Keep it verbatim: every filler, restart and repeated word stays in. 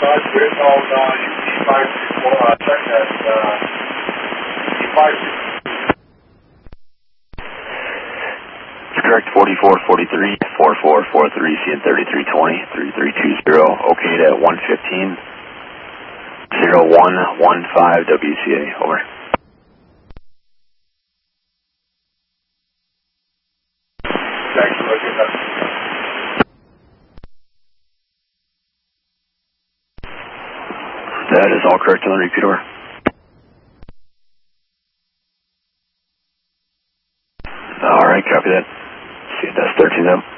Roger, we had called uh, U P five six four, uh, check that, uh, U P five six four. Correct, forty-four forty-three, four four four three, C N thirty-three twenty, three three two zero, okay at one fifteen, zero one one five W C A, over. Thanks for looking at that. That is all correct on the repeat, over. Alright, copy that. See, that's thirteen M.